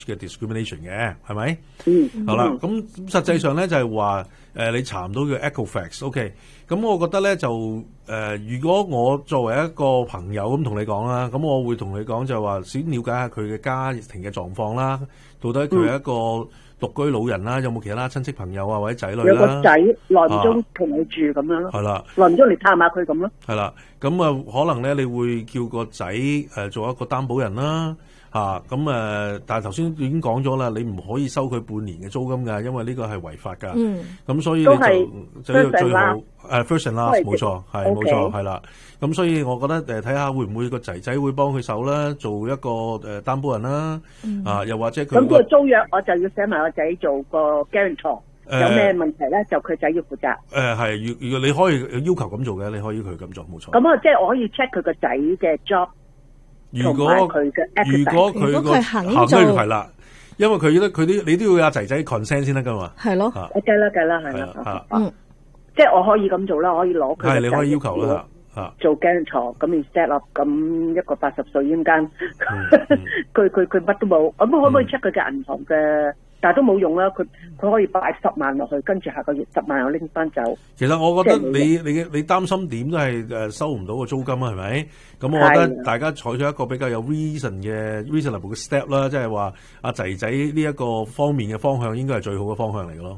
嘅 discrimination 嘅，係咪？好啦，咁實際上咧就係話你查唔到叫 Equifax，OK？咁我覺得咧就如果我作為一個朋友咁同你講啦，咁我會同你講就係話先了解下佢嘅家庭嘅狀況啦，到底佢係一個獨居老人啦，有冇其他親戚朋友啊或者仔女啦？ 有個仔耐唔中同佢住咁樣咯， 係啦， 耐唔中嚟探下佢咁咯。 係啦，咁可能咧你會叫個仔做一個擔保人啦。但係頭先已經講咗啦，你唔可以收佢半年嘅租金㗎，因為呢個係違法㗎。咁所以你就要最好first and last，冇錯，係冇錯，係啦。咁所以我覺得睇下會唔會個仔仔會幫佢手啦，做一個擔保人啦。又或者佢咁個租約我就要寫埋個仔做個 guarantor，有咩問題咧就佢仔要負責。 係，如果你可以要求咁做嘅，你可以要求咁做，冇錯。 咁即係我可以 check 佢個仔嘅 job。 如果佢肯做係啦，因為你都要有阿仔仔 consent 先得噶嘛。 係咯，計啦，係啦。即係我可以咁做啦，我可以攞佢。係， 你可以要求啦。 做 guarantor 咁要 set up， 咁一個80歲應間，佢乜都冇，咁可唔可以 check 佢嘅銀行嘅？但係都冇用啦，佢可以擺10萬落去，跟住下個月10萬我拎翻走。 其實我覺得你擔心點都係收唔到個租金啊，係咪？咁我覺得大家採取一個比較有 reasonable 嘅 step 啦，即係話阿仔仔呢一個方面嘅方向應該係最好嘅方向嚟嘅咯。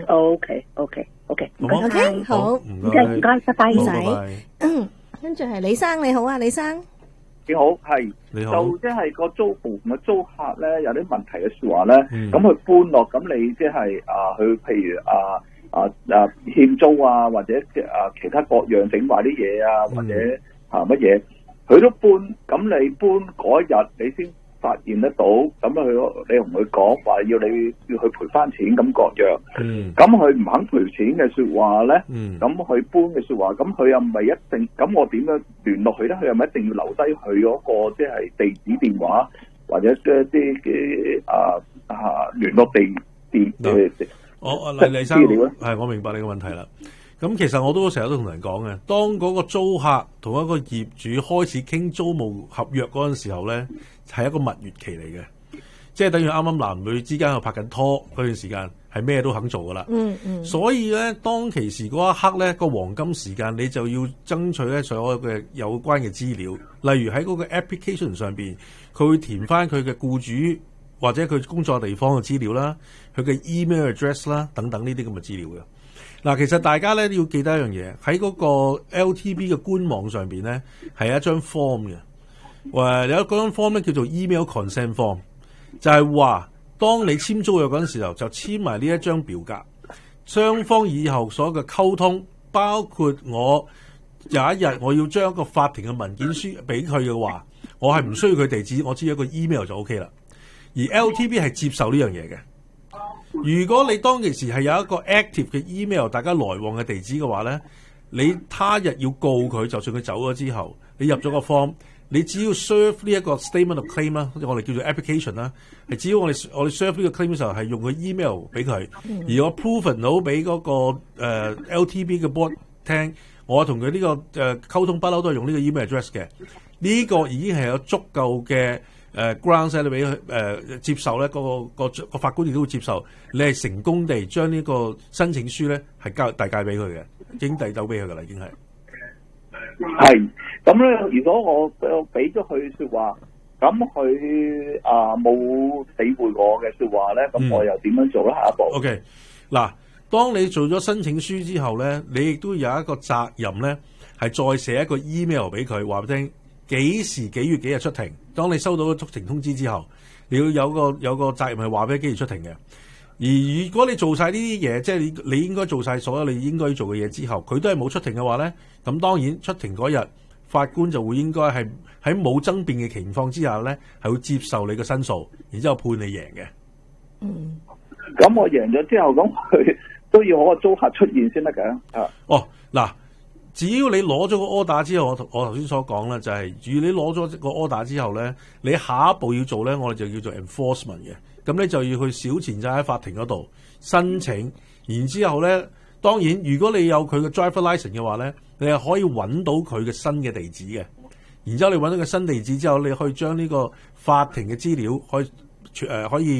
OK， 好， 唔該，拜拜仔。 跟住係李生，你好啊，李生。 你好，係你好。 就即係個租戶嘅租客咧有啲問題嘅說話咧，咁佢搬落，咁你即係佢譬如欠租啊，或者其他各樣整壞啲嘢啊，或者乜嘢，佢都搬，咁你搬嗰日你先發現得到，咁你同佢講話要去賠翻錢咁各樣，咁佢唔肯賠錢嘅說話咧，咁佢搬嘅說話，咁佢又唔係一定，咁我點樣聯絡佢咧？佢又咪一定要留低佢嗰個即係地址電話或者一啲嘅聯絡地黎生係我明白你嘅問題啦。咁其實我都成日都同人講嘅，當嗰個租客同一個業主開始傾租務合約嗰陣時候咧，係一個蜜月期嚟嘅，即係等於啱啱男女之間喺度拍緊拖嗰段時間，係咩都肯做噶啦。所以咧，當其時嗰一刻咧，個黃金時間你就要爭取咧所有嘅有關嘅資料，例如喺嗰個 application 上邊，佢會填翻佢嘅僱主或者佢工作地方嘅資料啦，佢嘅 email address 啦，等等呢啲咁嘅資料嘅。嗱，其實大家咧都要記得一樣嘢，喺嗰個 LTB 嘅官網上邊咧係一張 form 嘅，有嗰張 form 咧叫做 email consent form， 就係話當你簽租約嗰陣時候就簽埋呢一張表格，雙方以後所有嘅溝通，包括我有一日我要將一個法庭嘅文件書俾佢嘅話，我係唔需要佢地址，我只要一個 email 就 OK 啦。而 LTB 係接受呢樣嘢嘅。如果你當其時係有一個 active 嘅 email， 大家來往嘅地址嘅話咧，你他日要告佢，就算佢走咗之後，你入咗個 form， 你只要 serve 呢一個 statement of claim 啦，我哋叫做 application 啦，係只要我哋 serve 呢個 claim 嘅時候係用個 email 俾佢，而我 proven 到俾嗰個LTB 嘅 board 聽，我同佢呢個溝通不嬲都係用呢個 email address 嘅，呢個已經係有足夠嘅grounds 你俾佢接受咧，個法官亦都會接受你係成功地將呢個申請書咧係遞解俾佢嘅，已經遞走俾佢噶啦，已經係。 係咁咧，如果我俾咗佢說話，咁佢冇理會我嘅說話咧，咁我又點樣做咧？下一步 ？OK， 嗱，當你做咗申請書之後咧，你亦都有一個責任咧，係再寫一個 email 俾佢，話俾聽。幾時幾月幾日出庭？當你收到個出庭通知之後，你要有個責任係話俾幾時出庭嘅。而如果你做晒呢啲嘢，即係你應該做晒所有你應該做嘅嘢之後，佢都係冇出庭嘅話咧，咁當然出庭嗰日，法官就會應該係喺冇爭辯嘅情況之下咧，係會接受你嘅申訴，然之後判你贏嘅。 咁我贏咗之後，咁佢都要我個租客出現先得㗎。 嗱。只要你攞咗個 order 之後，我頭先所講咧，就係如你攞咗個 order 之後咧，你下一步要做咧，我哋就叫做 enforcement 嘅。咁你就要去小錢債喺法庭嗰度申請，然之後咧，當然如果你有佢嘅 driver license 嘅話咧，你係可以揾到佢嘅新嘅地址嘅。然之後你揾到個新地址之後，你可以將呢個法庭嘅資料可以可以